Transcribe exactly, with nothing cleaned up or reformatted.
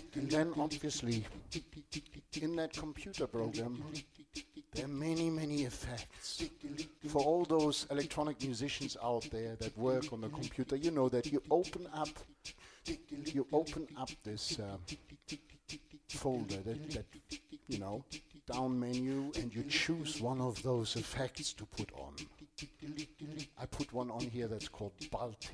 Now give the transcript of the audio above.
And then obviously in that computer program there are many, many effects. For all those electronic musicians out there that work on the computer, you know that you open up you open up this uh, folder, that, that, you know, down menu, and you choose one of those effects to put on. I put one on here that's called Baltic.